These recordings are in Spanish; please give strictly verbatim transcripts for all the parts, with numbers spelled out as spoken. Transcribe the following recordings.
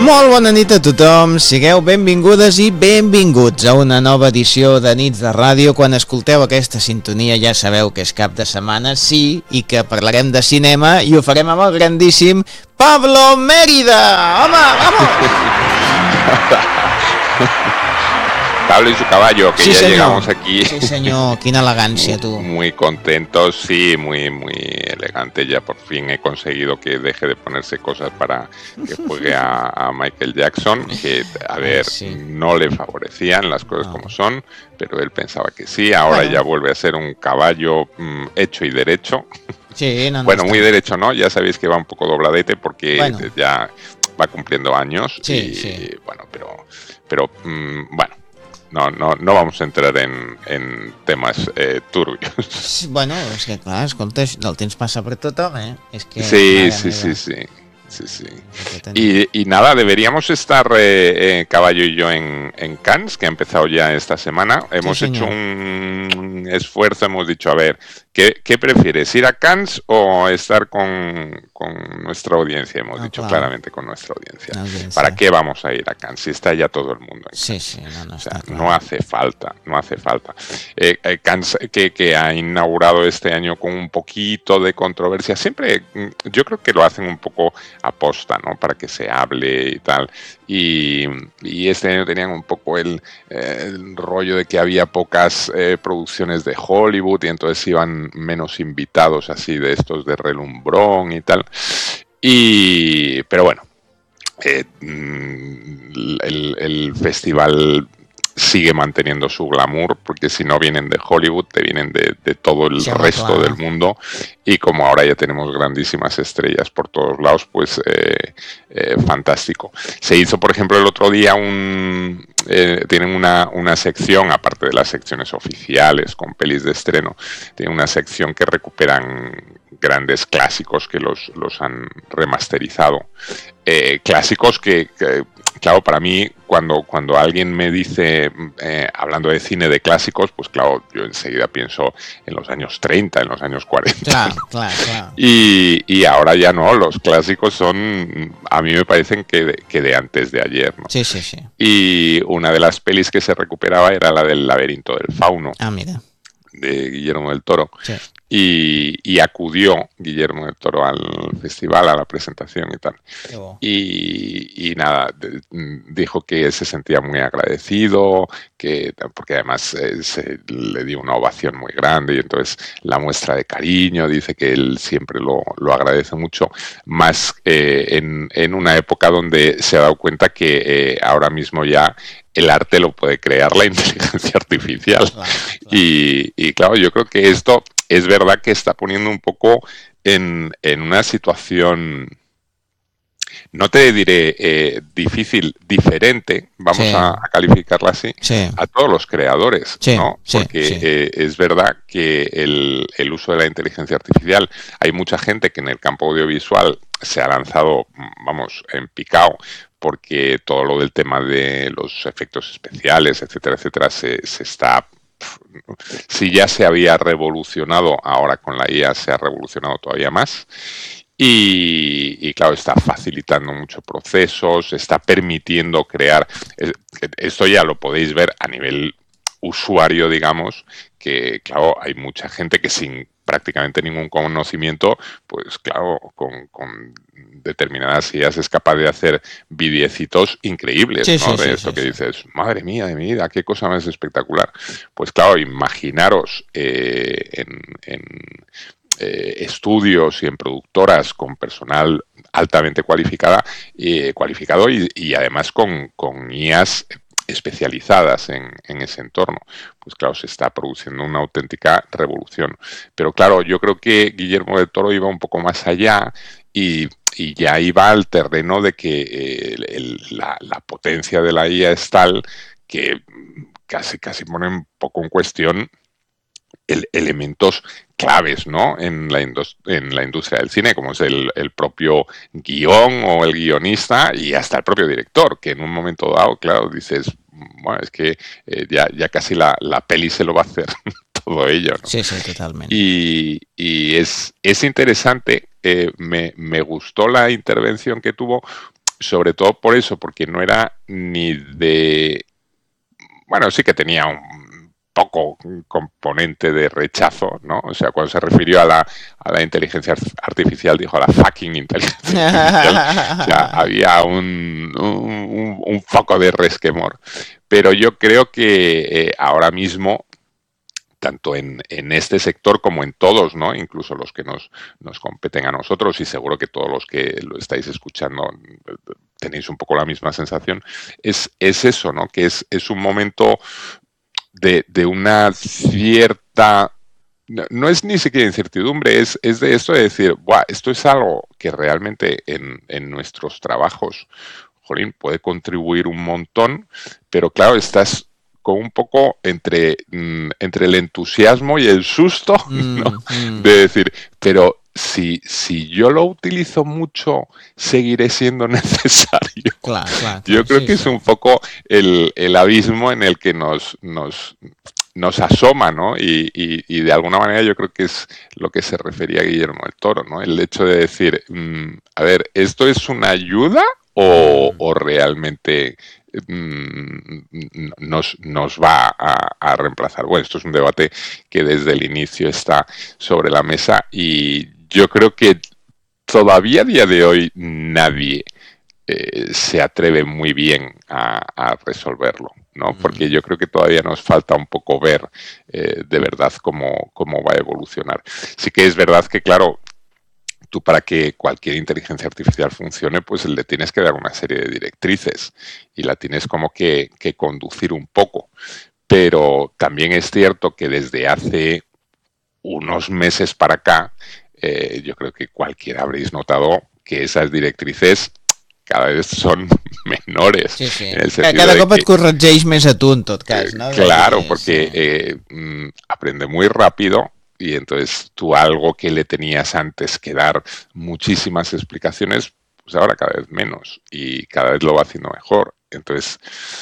Molt bona nit a tothom, sigueu benvingudes i benvinguts a una nova edició de Nits de Ràdio. Quan escolteu aquesta sintonia ja sabeu que és cap de setmana, sí, i que parlarem de cinema i ho farem amb el grandíssim Pablo Mérida. Home, vamos! Pablo y su caballo, que sí, ya señor. Llegamos aquí. Sí, señor, quina elegancia tú. Muy contentos, sí, muy muy elegante. Ya por fin he conseguido que deje de ponerse cosas para que juegue a, a Michael Jackson, que a ver, sí. no le favorecían las cosas no. como son, pero él pensaba que sí. Ahora bueno. ya vuelve a ser un caballo mm, hecho y derecho. Sí, no, no bueno, está. muy derecho, ¿no? Ya sabéis que va un poco dobladete porque bueno. ya va cumpliendo años. Sí, y sí. bueno, pero, pero mm, bueno. No, no, no vamos a entrar en, en temas eh, turbios. Bueno, és que clar, escolta, el temps passa per tothom, eh? És que, sí, sí, sí, sí, sí, sí. Y, y nada, deberíamos estar eh, eh, Caballo y yo en, en Cannes, que ha empezado ya esta semana. Hemos sí, hecho un esfuerzo, hemos dicho, a ver, ¿qué, qué prefieres, ir a Cannes o estar con, con nuestra audiencia? Hemos no, dicho claro. claramente con nuestra audiencia. audiencia. ¿Para qué vamos a ir a Cannes si está ya todo el mundo en sí, Cannes? sí, no, no, o sea, está claro. no hace falta, no hace falta. Eh, eh, Cannes que, que ha inaugurado este año con un poquito de controversia, siempre yo creo que lo hacen un poco aposta, ¿no? Para que se hable y tal. Y, y este año tenían un poco el, eh, el rollo de que había pocas eh, producciones de Hollywood y entonces iban menos invitados así de estos de relumbrón y tal. Y, pero bueno, eh, el, el festival sigue manteniendo su glamour, porque si no vienen de Hollywood, te vienen de, de todo el sí, resto claro. del mundo, y como ahora ya tenemos grandísimas estrellas por todos lados, pues eh, eh, fantástico. Se hizo, por ejemplo, el otro día un... Eh, tienen una, una sección, aparte de las secciones oficiales con pelis de estreno, tienen una sección que recuperan grandes clásicos que los, los han remasterizado. Eh, clásicos que, que, claro, para mí, cuando, cuando alguien me dice, eh, hablando de cine de clásicos, pues claro, yo enseguida pienso en los años treinta, en los años cuarenta. Claro, claro, claro. Y, y ahora ya no, los clásicos son, a mí me parecen que de, que de antes de ayer, ¿no? Sí, sí, sí. Y una de las pelis que se recuperaba era la del Laberinto del Fauno. Ah, mira. De Guillermo del Toro. Sí. Y, y acudió Guillermo del Toro al festival, a la presentación y tal. Oh. Y, y nada, de, dijo que se sentía muy agradecido, que porque además eh, se le dio una ovación muy grande y entonces la muestra de cariño, dice que él siempre lo, lo agradece mucho, más eh, en, en una época donde se ha dado cuenta que eh, ahora mismo ya el arte lo puede crear la inteligencia artificial. Claro, claro. Y, y claro, yo creo que esto es verdad que está poniendo un poco en, en una situación, no te diré eh, difícil, diferente, vamos sí. a, a calificarla así, sí. a todos los creadores, sí, ¿no? Sí, Porque sí. Eh, es verdad que el, el uso de la inteligencia artificial, hay mucha gente que en el campo audiovisual se ha lanzado, vamos, en picado, porque todo lo del tema de los efectos especiales, etcétera, etcétera, se, se está... Si ya se había revolucionado, ahora con la I A se ha revolucionado todavía más. Y, y claro, está facilitando muchos procesos, está permitiendo crear... Esto ya lo podéis ver a nivel usuario, digamos, que claro, hay mucha gente que sin prácticamente ningún conocimiento, pues claro, con, con determinadas I As es capaz de hacer videecitos increíbles, sí, ¿no? Sí, de sí, esto sí, que sí. dices, madre mía de mi vida, qué cosa más espectacular. Pues claro, imaginaros eh, en, en eh, estudios y en productoras con personal altamente cualificada, eh, cualificado y, y además con, con I As especializadas en, en ese entorno, pues claro, se está produciendo una auténtica revolución. Pero claro, yo creo que Guillermo del Toro iba un poco más allá y, y ya iba al terreno de que eh, el, el, la, la potencia de la I A es tal que casi, casi pone un poco en cuestión el, elementos claves, ¿no? En la, en la industria del cine, como es el, el propio guión o el guionista y hasta el propio director, que en un momento dado, claro, dices, bueno, es que eh, ya, ya casi la, la peli se lo va a hacer todo ello, ¿no? Sí, sí, totalmente. Y, y es, es interesante, eh, me, me gustó la intervención que tuvo, sobre todo por eso, porque no era ni de... Bueno, sí que tenía un poco un componente de rechazo, ¿no? O sea, cuando se refirió a la, a la inteligencia artificial, dijo a la fucking inteligencia artificial. O sea, había un, un, un poco de resquemor. Pero yo creo que eh, ahora mismo, tanto en, en este sector como en todos, ¿no? Incluso los que nos, nos competen a nosotros, y seguro que todos los que lo estáis escuchando tenéis un poco la misma sensación, es, es eso, ¿no? Que es, es un momento de, de una cierta... No, no es ni siquiera incertidumbre, es, es de esto de decir, Buah, esto es algo que realmente en, en nuestros trabajos, jolín, puede contribuir un montón, pero claro, estás con un poco entre, mm, entre el entusiasmo y el susto, ¿no? Mm, mm. De decir, pero si, si yo lo utilizo mucho, seguiré siendo necesario. Claro, claro, claro, yo creo sí, que sí. Es un poco el, el abismo en el que nos, nos, nos asoma, ¿no? Y, y, y de alguna manera yo creo que es lo que se refería a Guillermo del Toro, ¿no? El hecho de decir, mmm, a ver, ¿esto es una ayuda o, mm. o realmente nos, nos va a, a reemplazar? Bueno, esto es un debate que desde el inicio está sobre la mesa y yo creo que todavía a día de hoy nadie eh, se atreve muy bien a, a resolverlo, ¿no? Porque yo creo que todavía nos falta un poco ver eh, de verdad cómo, cómo va a evolucionar. Sí que es verdad que, claro, tú para que cualquier inteligencia artificial funcione, pues le tienes que dar una serie de directrices y la tienes como que, que conducir un poco. Pero también es cierto que desde hace unos meses para acá, eh, yo creo que cualquiera habréis notado que esas directrices cada vez son menores. Sí, sí. En el cada cop que, et corregeix més a tu, en tot cas, ¿no? Claro, porque sí. eh, aprende muy rápido. Y entonces tú algo que le tenías antes que dar muchísimas explicaciones, pues ahora cada vez menos y cada vez lo va haciendo mejor. Entonces,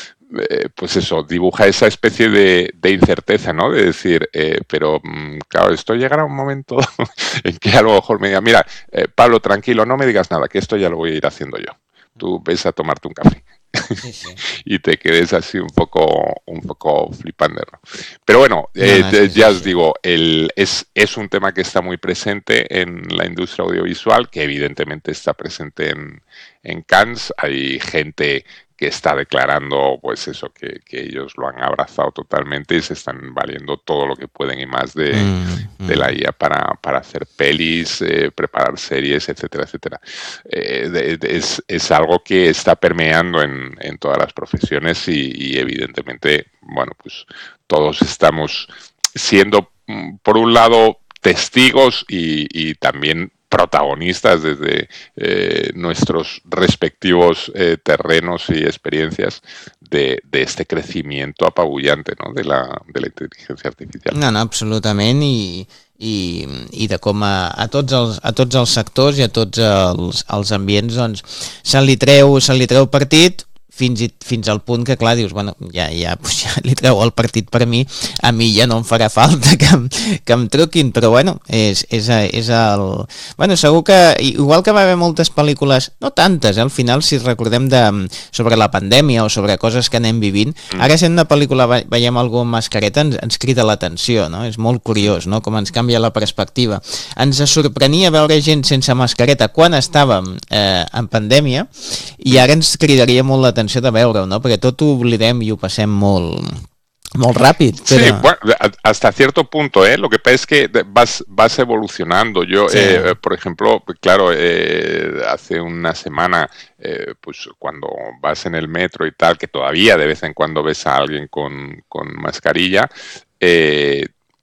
eh, pues eso, dibuja esa especie de, de incerteza, ¿no? De decir, eh, pero claro, esto llegará a un momento en que a lo mejor me diga, mira, eh, Pablo, tranquilo, no me digas nada, que esto ya lo voy a ir haciendo yo. Tú ves a tomarte un café. Sí, sí. Y te quedes así un poco un poco flipando, ¿no? Pero bueno, eh, no, no, sí, ya sí, os sí. digo, el, es, es un tema que está muy presente en la industria audiovisual, que evidentemente está presente en, en Cannes. Hay gente que está declarando, pues eso, que, que ellos lo han abrazado totalmente y se están valiendo todo lo que pueden y más de, mm, de la I A para, para hacer pelis, eh, preparar series, etcétera, etcétera. Eh, de, de, es, es algo que está permeando en, en todas las profesiones y, y evidentemente, bueno, pues todos estamos siendo, por un lado, testigos y, y también protagonistas desde eh, nuestros respectivos eh, terrenos y experiencias de, de este crecimiento apabullante, ¿no? de, la, de la inteligencia artificial. No, no, absolutament, i, i, i de com a, a, tots els, a tots els sectors i a tots els, els ambients doncs, se li treu, se li treu partit fins, i, fins al punt que, clar, dius, bueno, ja, ja, pues ja li treu el partit per mi, a mi ja no em farà falta que em, que em truquin, però bueno, és, és, és el... Bueno, segur que, igual que va haver moltes pel·lícules, no tantes, eh, al final, si recordem de, sobre la pandèmia o sobre coses que anem vivint, mm. ara sent una pel·lícula veiem algú amb mascareta, ens, ens crida l'atenció, no? És molt curiós, no?, com ens canvia la perspectiva. Ens sorprenia veure gent sense mascareta quan estàvem eh, en pandèmia, i ara ens cridaria molt l'atenció de veure-ho, no? Perquè tot ho oblidem i ho passem molt, molt rápido. Pero... Sí, bueno, hasta cierto punto, ¿eh? Lo que pasa es que vas, vas evolucionando. Yo, sí. eh, por ejemplo, claro, eh, hace una semana, eh, pues cuando vas en el metro y tal, que todavía de vez en cuando ves a alguien con, con mascarilla, eh,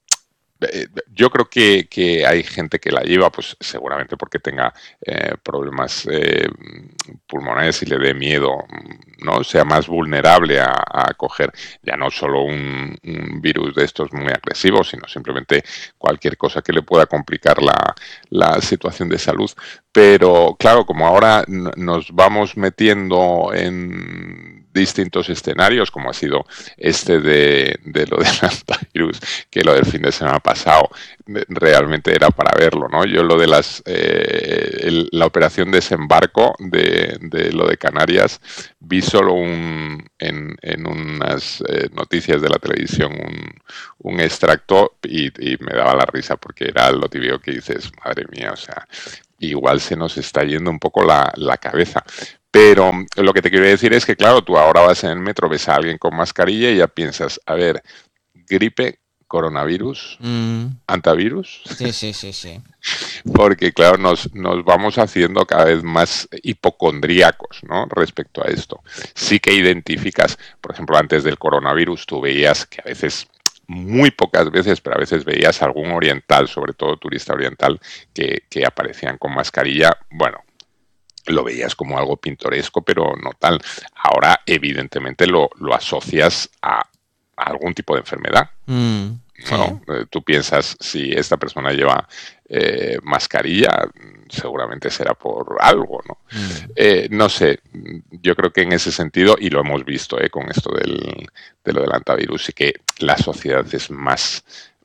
yo creo que, que hay gente que la lleva, pues seguramente porque tenga eh, problemas eh, pulmonares y le dé miedo, ¿no? Sea más vulnerable a, a coger ya no solo un, un virus de estos muy agresivos, sino simplemente cualquier cosa que le pueda complicar la, la situación de salud. Pero claro, como ahora nos vamos metiendo en distintos escenarios, como ha sido este de, de lo del antivirus, que lo del fin de semana pasado realmente era para verlo, ¿no? Yo lo de las eh, el, la operación desembarco de, de lo de Canarias, vi solo un en, en unas eh, noticias de la televisión un, un extracto y, y me daba la risa porque era lo típico que dices, madre mía, o sea, igual se nos está yendo un poco la, la cabeza. Pero lo que te quiero decir es que, claro, tú ahora vas en el metro, ves a alguien con mascarilla y ya piensas, a ver, gripe, coronavirus, mm. antivirus. Sí, sí, sí, sí. Porque, claro, nos, nos vamos haciendo cada vez más hipocondríacos, ¿no? Respecto a esto. Sí que identificas, por ejemplo, antes del coronavirus, tú veías que a veces, muy pocas veces, pero a veces veías algún oriental, sobre todo turista oriental, que, que aparecían con mascarilla, bueno, lo veías como algo pintoresco, pero no tal. Ahora, evidentemente, lo, lo asocias a, a algún tipo de enfermedad. Mm, ¿no? Sí. Eh, tú piensas, si esta persona lleva eh, mascarilla, seguramente será por algo, ¿no? Mm. Eh, no sé, yo creo que en ese sentido, y lo hemos visto eh, con esto del, de lo del antivirus, y que la sociedad es más...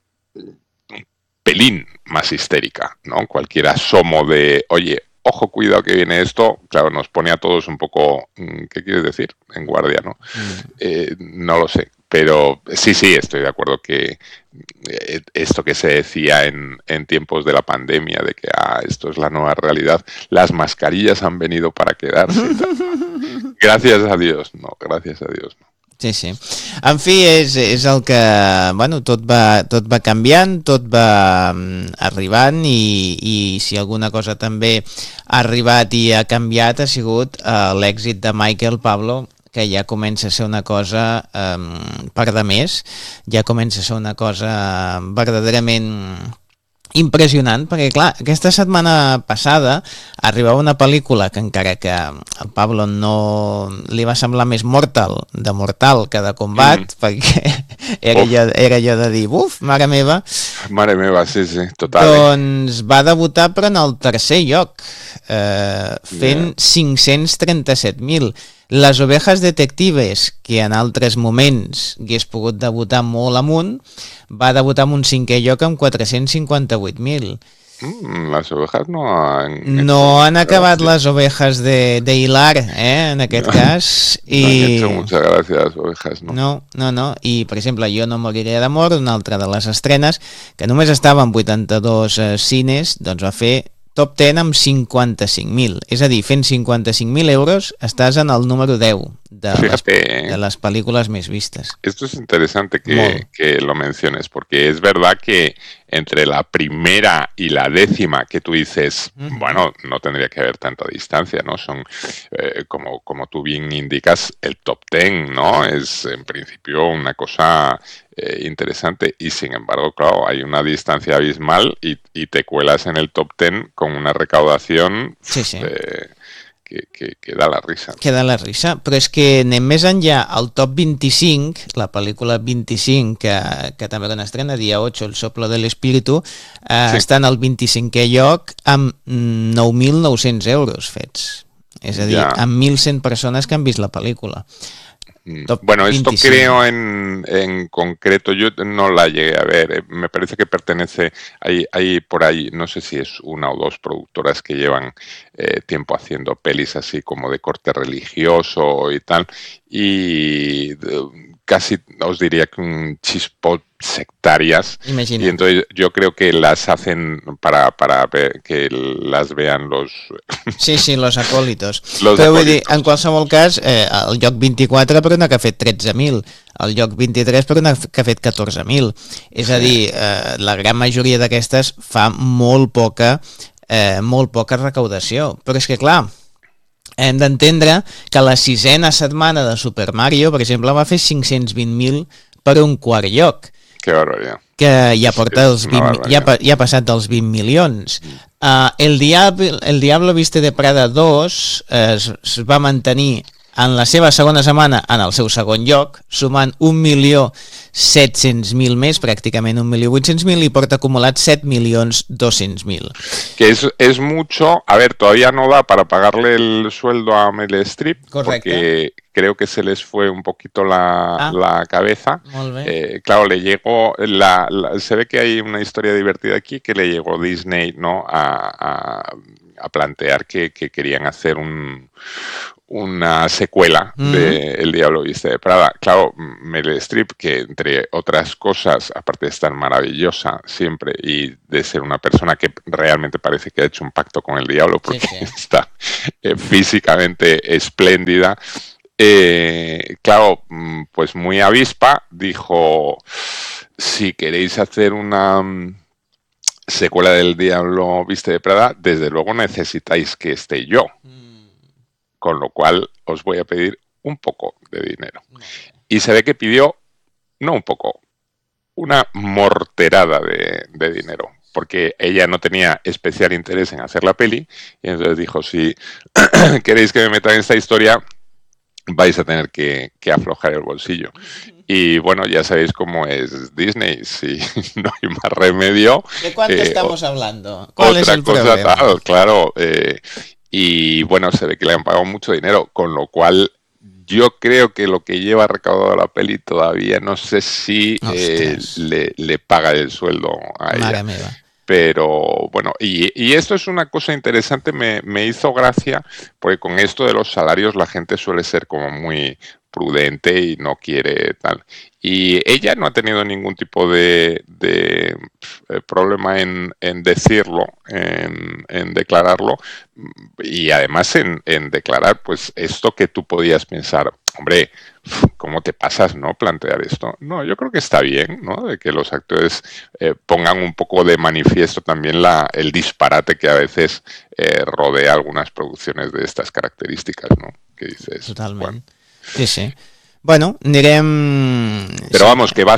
un pelín más histérica, ¿no? Cualquier asomo de, oye, ojo, cuidado que viene esto, claro, nos pone a todos un poco, ¿qué quieres decir? En guardia, ¿no? Mm. Eh, no lo sé, pero sí, sí, estoy de acuerdo que eh, esto que se decía en, en tiempos de la pandemia, de que ah, esto es la nueva realidad, las mascarillas han venido para quedarse. Gracias a Dios, no, gracias a Dios, no. Sí, sí. En fi, és, és el que... Bueno, tot va, tot va canviant, tot va um, arribant i, i si alguna cosa també ha arribat i ha canviat ha sigut uh, l'èxit de Michael Pablo, que ja comença a ser una cosa um, per de més, ja comença a ser una cosa verdaderament impressionant, perquè clar, aquesta setmana passada arribava una pel·lícula que encara que al Pablo no li va semblar més mortal de mortal que de combat, mm. perquè era allò, era allò de dir, uf, mare meva. Mare meva, sí, sí, total. Doncs va debutar però en el tercer lloc, eh, fent yeah. cinc-cents trenta-set mil. Les Ovejas Detectives, que en altres moments hagués pogut debutar molt amunt, va debutar en un cinquè lloc amb quatre-cents cinquanta-vuit mil. Mm, les ovejas no han... No han acabat les ovejas de, de Hilar, eh, en aquest no, cas. I... No han hecho mucha gracia les ovejas, no. No, no, no. I, per exemple, Jo no moriré d'amor, una altra de les estrenes, que només estava en vuitanta-dos eh, cines, doncs va fer top deu amb cinquanta-cinc mil. És a dir, fent cinquanta-cinc mil euros estàs en el número deu de, Fíjate, les, de las películas más vistas. Esto es interesante que, que lo menciones, porque es verdad que entre la primera y la décima, que tú dices, uh-huh. bueno, no tendría que haber tanta distancia, ¿no? Son, eh, como, como tú bien indicas, el top ten, ¿no? Es en principio una cosa eh, interesante y sin embargo, claro, hay una distancia abismal y, y te cuelas en el top ten con una recaudación... Sí, sí. Eh, Que, que, que da la risa. Que da la risa, però és que anem més enllà, el top vint-i-cinc, la pel·lícula vint-i-cinc, que, que també era una estrena, dia ocho, El soplo del espíritu, eh, sí. està en el vint-i-cinquè lloc amb nou mil nou-cents euros fets. És a dir, ja. amb mil cent persones que han vist la pel·lícula. Top bueno, esto veinticinco. Creo en, en concreto, yo no la llegué a ver, eh, me parece que pertenece, hay, hay por ahí, no sé si es una o dos productoras que llevan eh, tiempo haciendo pelis así como de corte religioso y tal, y de, casi os diría que un chispot sectarias. Imagina. Y entonces yo creo que las hacen para, para ver, que las vean los... Sí, sí, los acólitos. Los Però acólitos. Vull dir, en qualsevol cas, eh, el lloc vint-i-quatre per una que ha fet tretze mil, el lloc vint-i-tres per una que ha fet catorze mil. És sí. a dir, eh, la gran majoria d'aquestes fa molt poca, eh, molt poca recaudació. Però és que, clar, hem d'entendre que la sisena setmana de Super Mario, per exemple, va fer cinc-cents vint mil per un quart lloc. Que barbaridad. Que ja porta els vint, ja, ja ha passat dels vint milions. Uh, el, Diablo, el Diablo Viste de Prada dos es, es va mantenir en la seva segona setmana en el seu segon lloc, sumant un milió set-cents mil més, pràcticament un milió vuit-cents mil, i porta acumulat set milions dos-cents mil. Que es, es mucho, a ver, todavía no da para pagarle el sueldo a Meryl Streep, correcte, porque creo que se les fue un poquito la, ah, la cabeza. Molt bé. Eh, claro, le llegó, la, la, se ve que hay una historia divertida aquí que le llegó Disney, ¿no?, a, a, a plantear que, que querían hacer un, una secuela mm. de El Diablo Viste de Prada. Claro, Meryl Streep, que entre otras cosas, aparte de estar maravillosa siempre y de ser una persona que realmente parece que ha hecho un pacto con el diablo, porque sí, sí. está eh, físicamente espléndida, eh, claro, pues muy avispa, dijo, si queréis hacer una secuela del Diablo Viste de Prada, desde luego necesitáis que esté yo. Mm. Con lo cual os voy a pedir un poco de dinero. No. Y se ve que pidió, no un poco, una morterada de, de dinero, porque ella no tenía especial interés en hacer la peli, y entonces dijo, si queréis que me metan en esta historia, vais a tener que, que aflojar el bolsillo. Y bueno, ya sabéis cómo es Disney, si no hay más remedio. ¿De cuánto eh, estamos hablando? ¿Cuál otra es el cosa problema? Tal, claro. Eh, y bueno, se ve que le han pagado mucho dinero, con lo cual yo creo que lo que lleva recaudado la peli todavía no sé si eh, le, le paga el sueldo a ella. Meva. Pero bueno, y, y esto es una cosa interesante, me, me hizo gracia, porque con esto de los salarios la gente suele ser como muy prudente y no quiere tal. Y ella no ha tenido ningún tipo de, de eh, problema en, en decirlo, en, en declararlo, y además en, en declarar pues esto que tú podías pensar, hombre, ¿cómo te pasas, no, plantear esto? No, yo creo que está bien, ¿no?, de que los actores eh, pongan un poco de manifiesto también la, el disparate que a veces eh, rodea algunas producciones de estas características, ¿no? Que dices, totalment. Bueno. Sí, sí. Bueno, anirem... Però vamos, que va